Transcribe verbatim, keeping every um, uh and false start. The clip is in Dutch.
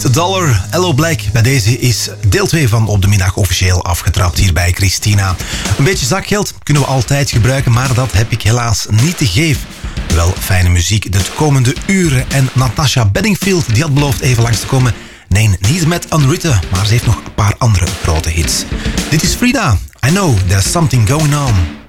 Last Dollar, Hello Black. Bij deze is deel twee van Op de Middag officieel afgetrapt hier bij Christina. Een beetje zakgeld kunnen we altijd gebruiken, maar dat heb ik helaas niet te geven. Wel fijne muziek de komende uren. En Natasha Bedingfield die had beloofd even langs te komen. Nee, niet met Unwritten, maar ze heeft nog een paar andere grote hits. Dit is Frida. I know there's something going on.